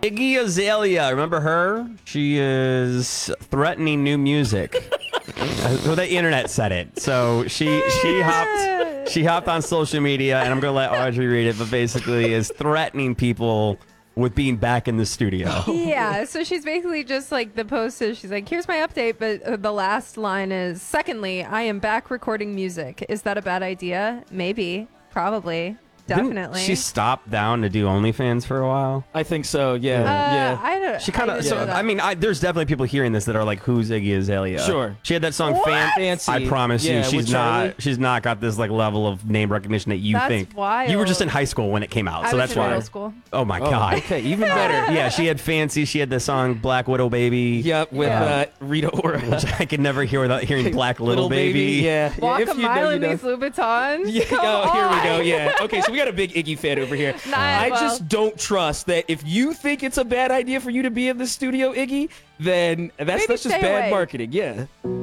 Iggy Azalea, remember her? She is threatening new music. Well, the internet said it. So she hopped on social media, and I'm gonna let Audrey read it, but basically is threatening people with being back in the studio. Yeah, so she's basically just like the post is, she's like, here's my update, but the last line is, secondly, I am back recording music. Is that a bad idea? Maybe. Probably. Definitely. Didn't she stopped down to do OnlyFans for a while? I think so. Yeah. I don't. She kind I of. didn't So know that. I mean, there's definitely people hearing this that are like, "Who's Iggy Azalea?" Sure. She had that song Fancy. I promise Yeah, you, with she's Charlie. not. She's not got this like level of name recognition that you That's think. wild. You were just in high school when it came out, I so was that's in why. middle school. Oh my Oh, god. okay, even better. Yeah, she had Fancy. She had the song Black Widow Baby. Yep, with Yeah. Rita Ora. Which I could never hear without hearing Black Little Baby. Yeah. Walk If a you know, mile you in know. these Louboutins. Yeah, Come oh, here we go. on. Yeah. Okay, so we got a big Iggy fan over here. Nah, I well. just don't trust that if you think it's a bad idea for you to be in the studio, Iggy, then that's Maybe just stay bad away. marketing. Yeah.